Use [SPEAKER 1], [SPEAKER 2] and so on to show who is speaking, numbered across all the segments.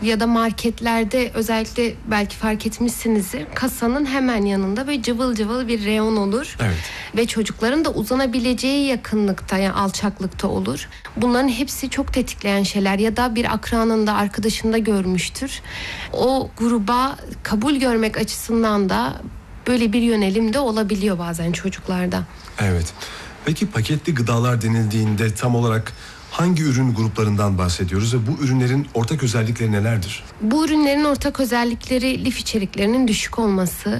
[SPEAKER 1] ya da marketlerde özellikle belki fark etmişsinizdir. Kasanın hemen yanında böyle cıvıl cıvıl bir reyon olur.
[SPEAKER 2] Evet.
[SPEAKER 1] Ve çocukların da uzanabileceği yakınlıkta, yani alçaklıkta olur. Bunların hepsi çok tetikleyen şeyler. Ya da bir akranında, arkadaşında görmüştür. O gruba kabul görmek açısından da böyle bir yönelim de olabiliyor bazen çocuklarda.
[SPEAKER 2] Evet. Peki paketli gıdalar denildiğinde tam olarak hangi ürün gruplarından bahsediyoruz ve bu ürünlerin ortak özellikleri nelerdir?
[SPEAKER 1] Bu ürünlerin ortak özellikleri lif içeriklerinin düşük olması,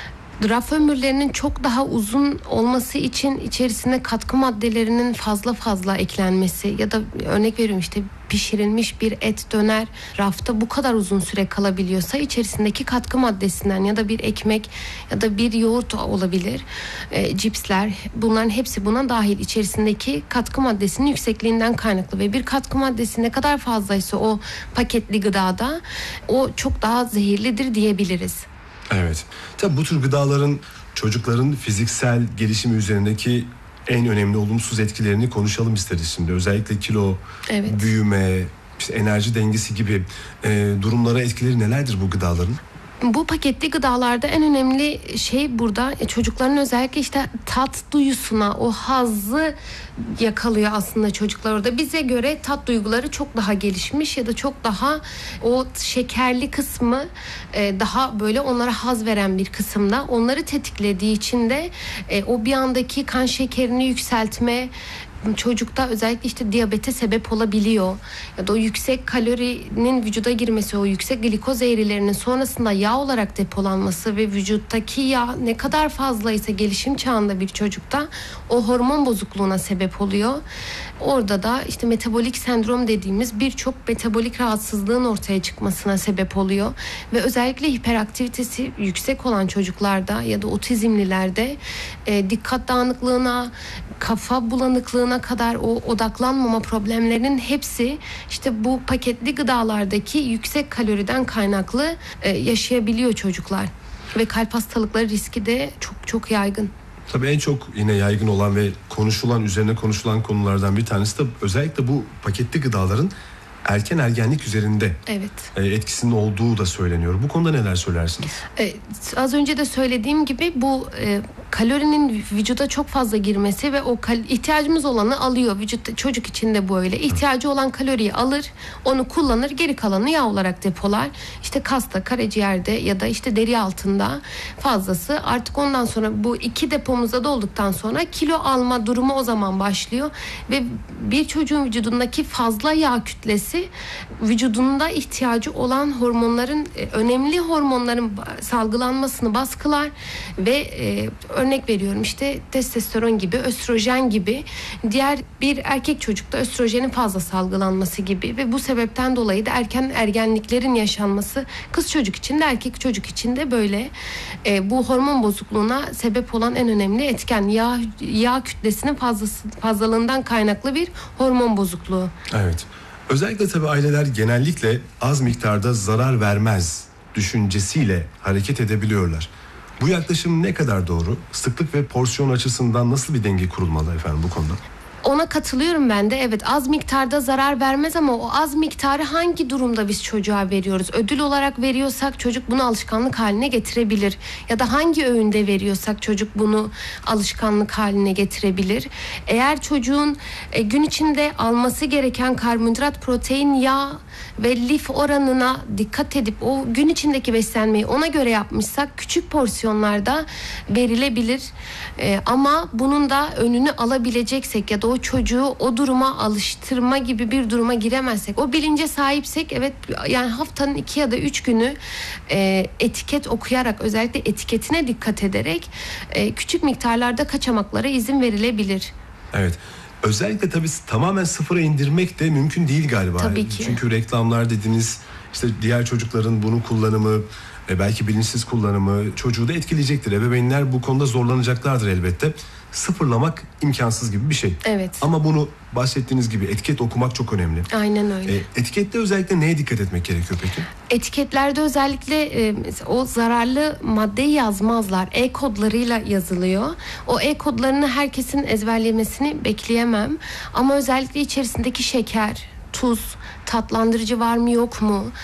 [SPEAKER 1] raf ömürlerinin çok daha uzun olması için içerisine katkı maddelerinin fazla eklenmesi ya da örnek veriyorum işte pişirilmiş bir et döner rafta bu kadar uzun süre kalabiliyorsa içerisindeki katkı maddesinden ya da bir ekmek ya da bir yoğurt olabilir, cipsler, bunların hepsi buna dahil. İçerisindeki katkı maddesinin yüksekliğinden kaynaklı ve bir katkı maddesi ne kadar fazlaysa o paketli gıdada o çok daha zehirlidir diyebiliriz.
[SPEAKER 2] Evet. Tabii bu tür gıdaların çocukların fiziksel gelişimi üzerindeki en önemli olumsuz etkilerini konuşalım isteriz şimdi. Özellikle kilo,
[SPEAKER 1] Evet.
[SPEAKER 2] büyüme, işte enerji dengesi gibi durumlara etkileri nelerdir bu gıdaların?
[SPEAKER 1] Bu paketli gıdalarda en önemli şey burada çocukların özellikle işte tat duyusuna, o hazzı yakalıyor aslında çocuklar orada. Bize göre tat duyguları çok daha gelişmiş ya da çok daha o şekerli kısmı daha böyle onlara haz veren bir kısımda. Onları tetiklediği için de o bir andaki kan şekerini yükseltme, çocukta özellikle işte diyabete sebep olabiliyor. Ya da o yüksek kalorinin vücuda girmesi, o yüksek glikoz eğrilerinin sonrasında yağ olarak depolanması ve vücuttaki yağ ne kadar fazlaysa gelişim çağında bir çocukta o hormon bozukluğuna sebep oluyor. Orada da işte metabolik sendrom dediğimiz birçok metabolik rahatsızlığın ortaya çıkmasına sebep oluyor. Ve özellikle hiperaktivitesi yüksek olan çocuklarda ya da otizmlilerde dikkat dağınıklığına, kafa bulanıklığına kadar o odaklanmama problemlerinin hepsi işte bu paketli gıdalardaki yüksek kaloriden kaynaklı yaşayabiliyor çocuklar. Ve kalp hastalıkları riski de çok yaygın.
[SPEAKER 2] Tabii en çok yine yaygın olan ve üzerine konuşulan konulardan bir tanesi de özellikle bu paketli gıdaların erken ergenlik üzerinde etkisinin olduğu da söyleniyor. Bu konuda neler söylersiniz?
[SPEAKER 1] Az önce de söylediğim gibi bu kalorinin vücuda çok fazla girmesi ve o ihtiyacımız olanı alıyor. Vücut, çocuk için de bu öyle. İhtiyacı olan kaloriyi alır, onu kullanır, geri kalanı yağ olarak depolar. İşte kasta, karaciğerde ya da işte deri altında fazlası. Artık ondan sonra bu iki depomuzda dolduktan sonra kilo alma durumu o zaman başlıyor. Ve bir çocuğun vücudundaki fazla yağ kütlesi vücudunda ihtiyacı olan hormonların, önemli hormonların salgılanmasını baskılar ve örnek veriyorum işte testosteron gibi, östrojen gibi, diğer bir erkek çocukta östrojenin fazla salgılanması gibi ve bu sebepten dolayı da erken ergenliklerin yaşanması kız çocuk için de erkek çocuk için de böyle. Bu hormon bozukluğuna sebep olan en önemli etken yağ kütlesinin fazlalığından kaynaklı bir hormon bozukluğu.
[SPEAKER 2] Evet. Özellikle tabii aileler genellikle az miktarda zarar vermez düşüncesiyle hareket edebiliyorlar. Bu yaklaşım ne kadar doğru? Sıklık ve porsiyon açısından nasıl bir denge kurulmalı efendim bu konuda?
[SPEAKER 1] Ona katılıyorum ben de. Evet, az miktarda zarar vermez ama o az miktarı hangi durumda biz çocuğa veriyoruz? Ödül olarak veriyorsak çocuk bunu alışkanlık haline getirebilir. Ya da hangi öğünde veriyorsak çocuk bunu alışkanlık haline getirebilir. Eğer çocuğun gün içinde alması gereken karbonhidrat, protein, yağ ve lif oranına dikkat edip o gün içindeki beslenmeyi ona göre yapmışsak küçük porsiyonlarda verilebilir. Ama bunun da önünü alabileceksek ya da o çocuğu o duruma alıştırma gibi bir duruma giremezsek, o bilince sahipsek, evet, yani haftanın 2 ya da 3 günü etiket okuyarak, özellikle etiketine dikkat ederek küçük miktarlarda kaçamaklara izin verilebilir.
[SPEAKER 2] Evet. Özellikle tabii tamamen sıfıra indirmek de mümkün değil galiba.
[SPEAKER 1] Tabii ki.
[SPEAKER 2] Çünkü reklamlar dediğiniz işte diğer çocukların bunu kullanımı, belki bilinçsiz kullanımı çocuğu da etkileyecektir. Ebeveynler bu konuda zorlanacaklardır elbette. Sıfırlamak imkansız gibi bir şey.
[SPEAKER 1] Evet.
[SPEAKER 2] Ama bunu bahsettiğiniz gibi etiket okumak çok önemli.
[SPEAKER 1] Aynen öyle.
[SPEAKER 2] Etikette özellikle neye dikkat etmek gerekiyor peki?
[SPEAKER 1] Etiketlerde özellikle o zararlı maddeyi yazmazlar. E-kodlarıyla yazılıyor. O E-kodlarını herkesin ezberlemesini bekleyemem. Ama özellikle içerisindeki şeker, tuz, tatlandırıcı var mı yok mu?